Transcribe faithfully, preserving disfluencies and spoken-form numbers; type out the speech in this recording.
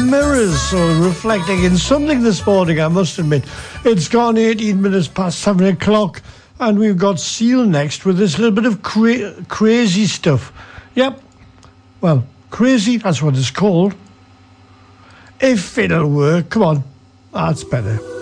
mirrors, so reflecting in something this morning, I must admit. It's gone eighteen minutes past seven o'clock, and we've got Seal next with this little bit of cra- crazy stuff. Yep, well, crazy, that's what it's called. If it'll work, come on, that's better.